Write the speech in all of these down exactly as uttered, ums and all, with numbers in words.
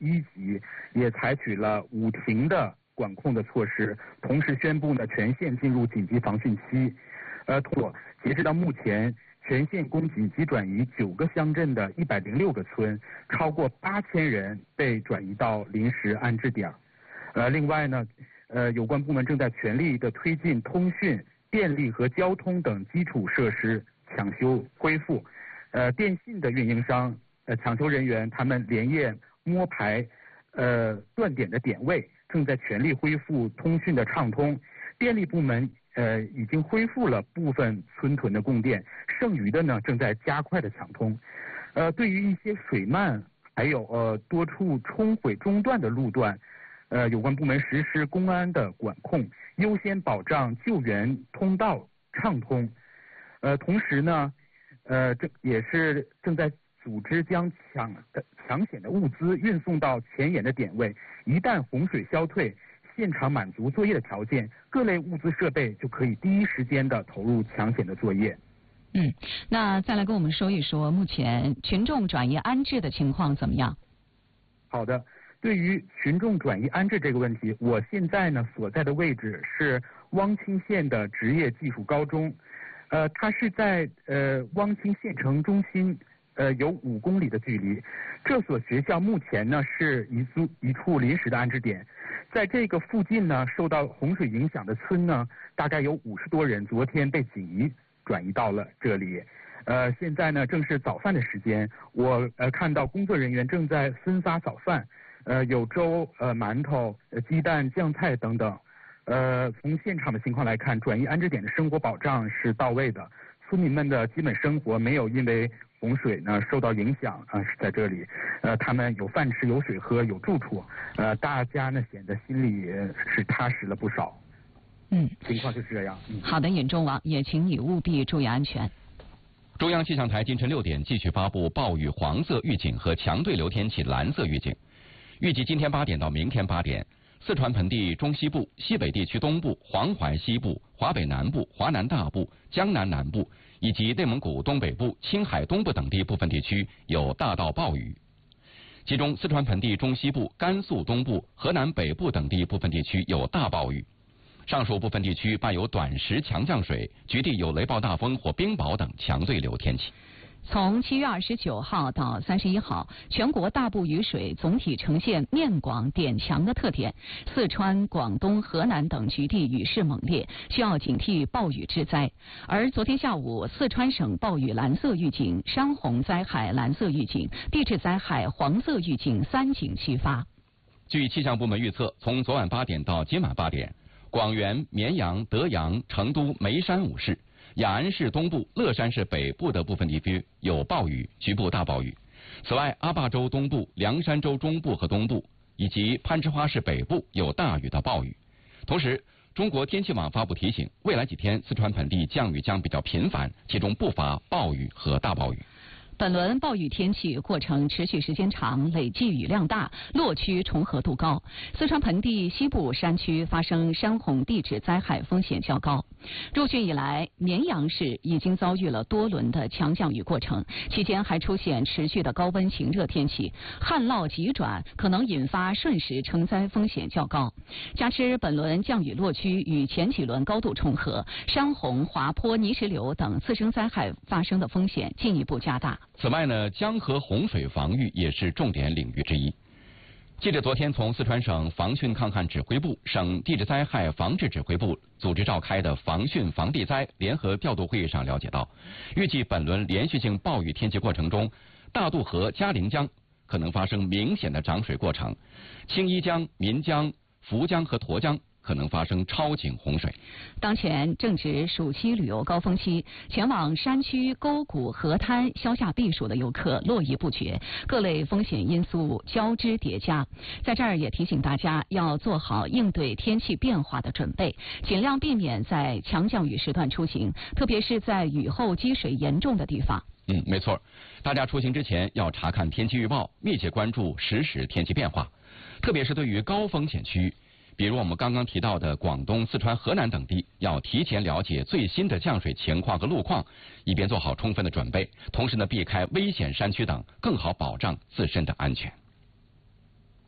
一级，也采取了五停的管控的措施，同时宣布呢全县进入紧急防汛期。呃，截止到目前，全县共紧急转移九个乡镇的一百零六个村，超过八千人被转移到临时安置点。呃，另外呢，呃，有关部门正在全力的推进通讯、电力和交通等基础设施抢修恢复。呃，电信的运营商、呃抢修人员，他们连夜摸排，呃断点的点位，正在全力恢复通讯的畅通。电力部门呃已经恢复了部分村屯的供电，剩余的呢正在加快的抢通。呃，对于一些水漫还有呃多处冲毁中断的路段，呃有关部门实施公安的管控，优先保障救援通道畅通。呃，同时呢。呃，这也是正在组织将抢的抢险的物资运送到前沿的点位，一旦洪水消退，现场满足作业的条件，各类物资设备就可以第一时间的投入抢险的作业。 嗯，那再来跟我们说一说目前群众转移安置的情况怎么样？ 好的，对于群众转移安置这个问题，我现在呢所在的位置是汪清县的职业技术高中。呃，它是在呃汪清县城中心，呃有五公里的距离。这所学校目前呢是一处一处临时的安置点，在这个附近呢，受到洪水影响的村呢，大概有五十多人，昨天被紧急转移到了这里。呃，现在呢正是早饭的时间，我呃看到工作人员正在分发早饭，呃有粥、呃馒头、呃鸡蛋、酱菜等等。呃，从现场的情况来看，转移安置点的生活保障是到位的，村民们的基本生活没有因为洪水呢受到影响啊、呃，是在这里，呃，他们有饭吃、有水喝、有住处，呃，大家呢显得心里是踏实了不少。 嗯， 情况就是这样。嗯、 好的，尹中王，也请你务必注意安全。 中央气象台今晨六点继续发布暴雨黄色预警和强对流天气蓝色预警，预计今天八点到明天八点。四川盆地中西部、西北地区东部、黄淮西部、华北南部、华南大部、江南南部以及内蒙古东北部、青海东部等地部分地区有大到暴雨，其中四川盆地中西部、甘肃东部、河南北部等地部分地区有大暴雨。上述部分地区伴有短时强降水，局地有雷暴大风或冰雹等强对流天气。 从七月二十九号到三十一号，全国大部雨水总体呈现面广点强的特点。四川、广东、河南等局地雨势猛烈，需要警惕暴雨之灾。而昨天下午，四川省暴雨蓝色预警、山洪灾害蓝色预警、地质灾害黄色预警三警齐发。 据气象部门预测，从昨晚八点到今晚八点，广元、绵阳、德阳、成都、眉山五市。雅安市东部、乐山市北部的部分地区有暴雨，局部大暴雨。此外，阿坝州东部、凉山州中部和东部以及攀枝花市北部有大雨到暴雨。同时，中国天气网发布提醒，未来几天四川盆地降雨将比较频繁，其中不乏暴雨和大暴雨。 本轮暴雨天气过程持续时间长，累计雨量大，落区重合度高。四川盆地西部山区发生山洪地质灾害风险较高。入汛以来，绵阳市已经遭遇了多轮的强降雨过程，期间还出现持续的高温晴热天气，旱涝急转，可能引发瞬时成灾风险较高。加之本轮降雨落区与前几轮高度重合，山洪、滑坡、泥石流等次生灾害发生的风险进一步加大。 此外呢，江河洪水防御也是重点领域之一。记者昨天从四川省防汛抗旱指挥部、省地质灾害防治指挥部组织召开的防汛防地灾联合调度会议上了解到，预计本轮连续性暴雨天气过程中，大渡河、嘉陵江可能发生明显的涨水过程，青衣江、岷江、涪江和沱江可能发生超警洪水。 当前正值暑期旅游高峰期，前往山区、沟谷、河滩消夏避暑的游客络绎不绝，各类风险因素交织叠加。在这儿也提醒大家要做好应对天气变化的准备，尽量避免在强降雨时段出行，特别是在雨后积水严重的地方。 嗯，没错，大家出行之前要查看天气预报，密切关注实时天气变化，特别是对于高风险区域，比如我们刚刚提到的广东、四川、河南等地，要提前了解最新的降水情况和路况，以便做好充分的准备，同时呢，避开危险山区等，更好保障自身的安全。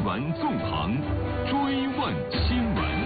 传纵横，追问新闻。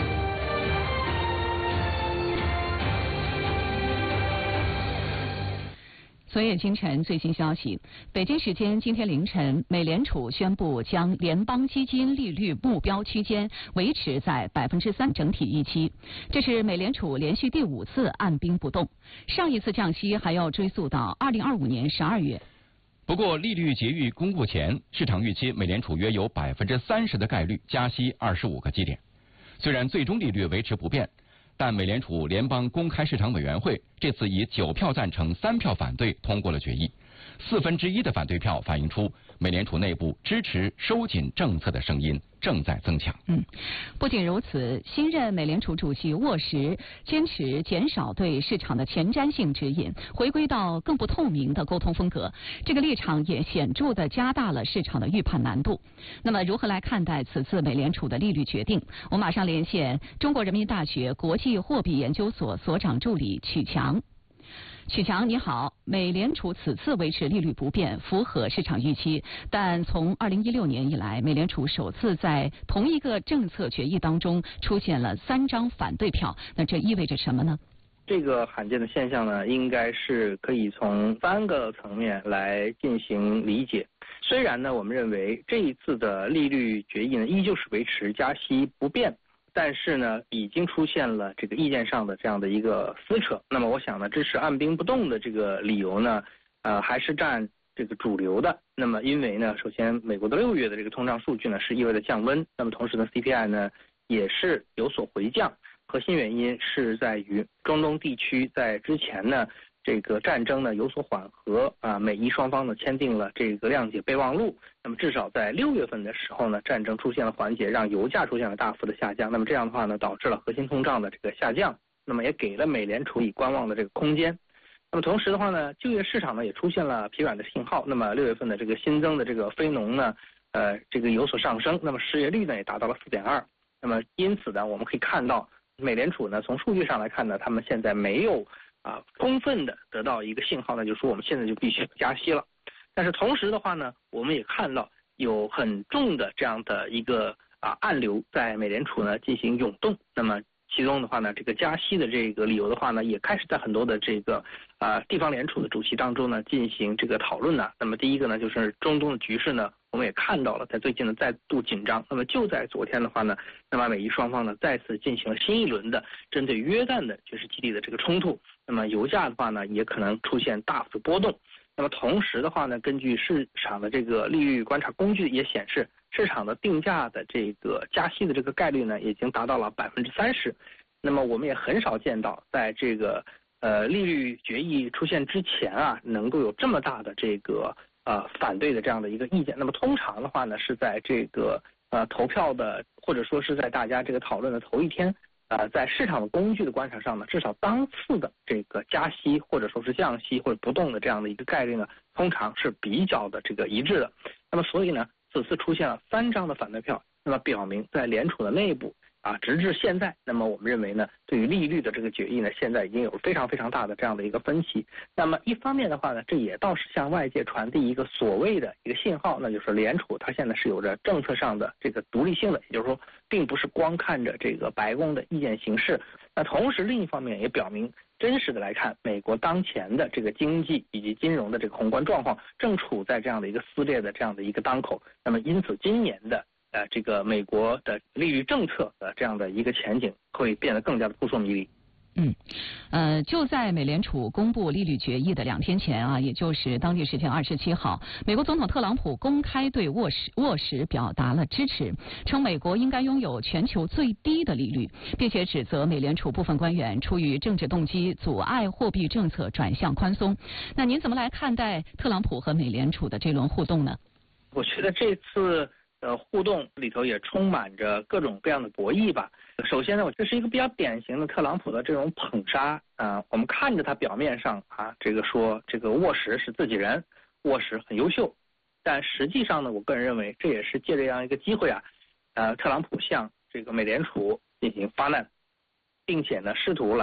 昨夜今晨最新消息，北京时间今天凌晨，美联储宣布将联邦基金利率目标区间维持在百分之三整体预期，这是美联储连续第五次按兵不动。上一次降息还要追溯到二零二五年十二月。 不过，利率决议公布前，市场预期美联储约有百分之三十的概率加息二十五个基点。虽然最终利率维持不变，但美联储联邦公开市场委员会这次以九票赞成、三票反对通过了决议。四分之一的反对票反映出美联储内部支持收紧政策的声音正在增强。 嗯，不仅如此，新任美联储主席沃什坚持减少对市场的前瞻性指引，回归到更不透明的沟通风格。这个立场也显著地加大了市场的预判难度。那么，如何来看待此次美联储的利率决定？我马上连线中国人民大学国际货币研究所所长助理曲强。曲强，你好。美联储此次维持利率不变，符合市场预期。但从二零一六年以来，美联储首次在同一个政策决议当中出现了三张反对票，那这意味着什么呢？ 这个罕见的现象呢，应该是可以从三个层面来进行理解。虽然呢，我们认为这一次的利率决议呢，依旧是维持加息不变。但是呢，已经出现了这个意见上的这样的一个撕扯。那么我想呢，支持按兵不动的这个理由呢，呃，还是占这个主流的。那么因为呢，首先美国的六月的这个通胀数据呢是意味着降温，那么同时呢 C P I 呢也是有所回降。核心原因是在于中东地区在之前呢，这个战争呢有所缓和啊，美伊双方呢签订了这个谅解备忘录。那么至少在六月份的时候呢，战争出现了缓解，让油价出现了大幅的下降。那么这样的话呢，导致了核心通胀的这个下降，那么也给了美联储以观望的这个空间。那么同时的话呢，就业市场呢也出现了疲软的信号。那么六月份的这个新增的这个非农呢，呃，这个有所上升。那么失业率呢也达到了 四点二。那么因此呢，我们可以看到美联储呢从数据上来看呢，他们现在没有啊充分的得到一个信号呢，就是说我们现在就必须加息了。但是同时的话呢，我们也看到有很重的这样的一个啊暗流在美联储呢进行涌动。那么其中的话呢，这个加息的这个理由的话呢，也开始在很多的这个啊地方联储的主席当中呢进行这个讨论呢。那么第一个呢，就是中东的局势呢，我们也看到了在最近呢再度紧张。那么就在昨天的话呢，那么美伊双方呢再次进行了新一轮的针对约旦的军事基地的这个冲突。那么油价的话呢，也可能出现大幅波动。那么同时的话呢，根据市场的这个利率观察工具也显示，市场的定价的这个加息的这个概率呢，已经达到了百分之三十。那么我们也很少见到，在这个呃利率决议出现之前啊，能够有这么大的这个呃反对的这样的一个意见。那么通常的话呢，是在这个呃投票的或者说是在大家这个讨论的头一天。呃，在市场的工具的观察上呢，至少当次的这个加息或者说是降息或者不动的这样的一个概率呢，通常是比较的这个一致的。那么所以呢，此次出现了三张的反对票，那么表明在联储的内部啊，直至现在，那么我们认为呢，对于利率的这个决议呢，现在已经有非常非常大的这样的一个分歧。那么一方面的话呢，这也倒是向外界传递一个所谓的一个信号，那就是联储它现在是有着政策上的这个独立性的，也就是说，并不是光看着这个白宫的意见行事。那同时另一方面也表明，真实的来看，美国当前的这个经济以及金融的这个宏观状况正处在这样的一个撕裂的这样的一个当口。那么因此今年的呃，这个美国的利率政策的这样的一个前景会变得更加的扑朔迷离。 嗯，呃，就在美联储公布利率决议的两天前啊，也就是当地时间二十七号，美国总统特朗普公开对沃什沃什表达了支持，称美国应该拥有全球最低的利率，并且指责美联储部分官员出于政治动机阻碍货币政策转向宽松。那您怎么来看待特朗普和美联储的这轮互动呢？ 我觉得这次的互动里头也充满着各种各样的博弈吧。首先呢，这是一个比较典型的特朗普的这种捧杀啊、呃。我们看着他表面上啊，这个说这个沃什是自己人，沃什很优秀，但实际上呢，我个人认为这也是借这样一个机会啊，呃，特朗普向这个美联储进行发难，并且呢，试图来